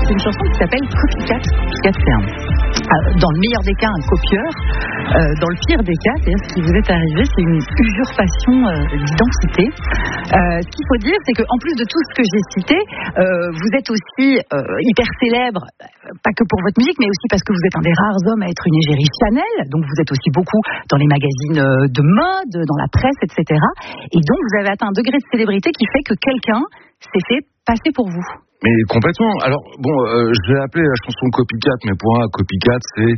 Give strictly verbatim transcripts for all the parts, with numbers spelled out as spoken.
c'est une chanson qui s'appelle Copycat. Copycat, c'est un, dans le meilleur des cas, un copieur. Euh, dans le pire des cas, c'est-à-dire ce qui vous est arrivé, c'est une usurpation euh, d'identité. Euh, ce qu'il faut dire, c'est qu'en plus de tout ce que j'ai cité, euh, vous êtes aussi euh, hyper célèbre, pas que pour votre musique, mais aussi parce que vous êtes un des rares hommes à être une égérie Chanel. Donc vous êtes aussi beaucoup dans les magazines de mode, dans la presse, et cetera. Et donc vous avez atteint un degré de célébrité qui fait que quelqu'un s'est fait passer pour vous. Mais complètement. Alors bon, euh, je vais appeler la chanson Copycat, mais pour un Copycat, c'est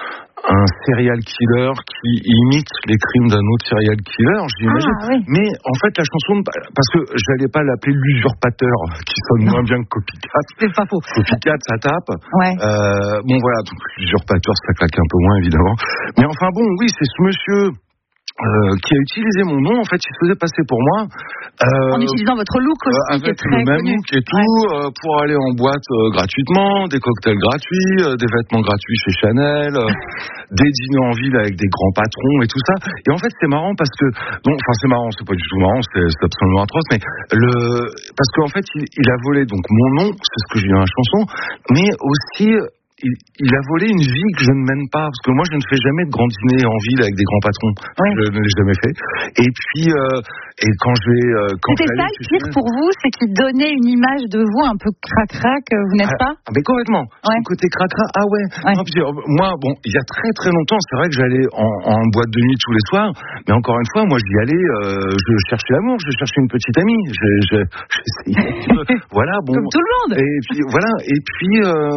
un serial killer qui imite les crimes d'un autre serial killer, j'imagine. Ah, oui. Mais en fait, la chanson, parce que j'allais pas l'appeler l'usurpateur, qui sonne moins bien que Copycat. C'est pas faux. Copycat, ça tape. Ouais. Euh, bon voilà, donc l'usurpateur, ça claque un peu moins évidemment. Mais enfin bon, oui, c'est ce monsieur. Euh, qui a utilisé mon nom, en fait, il se faisait passer pour moi. Euh, en utilisant votre look aussi, euh, avec qui est très le même connu. look et tout, ouais. euh, pour aller en boîte euh, gratuitement, des cocktails gratuits, euh, des vêtements gratuits chez Chanel, euh, des dîners en ville avec des grands patrons et tout ça. Et en fait, c'est marrant parce que, donc, enfin, c'est marrant, c'est pas du tout marrant, c'est, c'est absolument atroce, mais le, parce qu'en fait, il, il a volé donc mon nom, c'est ce que je dis dans la chanson, mais aussi. Il, il a volé une vie que je ne mène pas, parce que moi je ne fais jamais de grands dîners en ville avec des grands patrons. Ouais. Je ne l'ai jamais fait. Et puis, euh, et quand je vais, euh, quand c'était ça le pire pour vous, c'est qu'il donnait une image de vous un peu crac-crac, vous n'êtes ah, pas ah, mais complètement. Ouais. Son côté crac-crac, ah ouais. ouais. Non, puis, moi, bon, il y a très très longtemps, c'est vrai que j'allais en, en boîte de nuit tous les soirs, mais encore une fois, moi j'y allais, euh, je cherchais l'amour, je cherchais une petite amie, je, je, j'essayais. Voilà, bon. Comme tout le monde. Et puis voilà, et puis. Euh,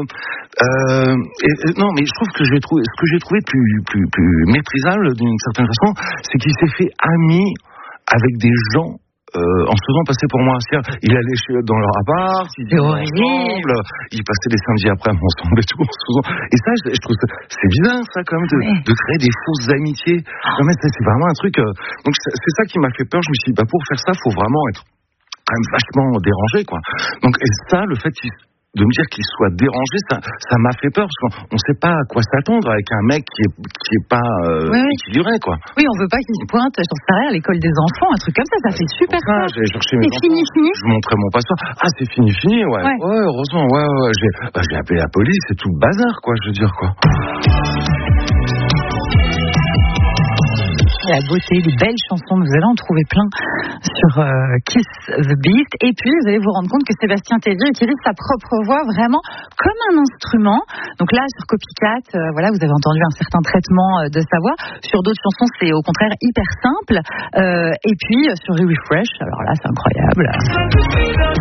Euh, et, non, mais je trouve que j'ai trouvé, ce que j'ai trouvé plus, plus, plus méprisable d'une certaine façon, c'est qu'il s'est fait ami avec des gens euh, en se faisant passer pour moi. C'est-à-dire, il allait chez, dans leur appart, ils étaient ensemble, ils passaient les samedis après ensemble et tout. En se faisant... Et ça, je, je trouve que c'est bizarre, ça, quand même, de, oui. de créer des fausses amitiés. Non, mais c'est, c'est vraiment un truc. Euh... Donc, c'est, c'est ça qui m'a fait peur. Je me suis dit, bah, pour faire ça, il faut vraiment être quand même vachement dérangé, quoi. Donc, et ça, le fait qu'il de me dire qu'il soit dérangé, ça, ça m'a fait peur, parce qu'on ne sait pas à quoi s'attendre avec un mec qui est, qui est pas euh, oui, oui. équilibré, quoi. Oui, on veut pas qu'il se pointe, j'en sais rien, à l'école des enfants, un truc comme ça, ça fait super peur. J'ai cherché mes c'est fini, fini. Je montrais mon passeport. Ah, c'est fini, fini, ouais. Ouais, ouais heureusement, ouais, ouais. J'ai, bah, j'ai appelé la police, c'est tout le bazar, quoi, je veux dire, quoi. La beauté, les belles chansons, vous allez en trouver plein sur euh, Kiss the Beat. Et puis, vous allez vous rendre compte que Sébastien Tellier utilise sa propre voix vraiment comme un instrument. Donc là, sur Copycat, euh, voilà, vous avez entendu un certain traitement de sa voix. Sur d'autres chansons, c'est au contraire hyper simple. Euh, et puis, sur Refresh, alors là, c'est incroyable.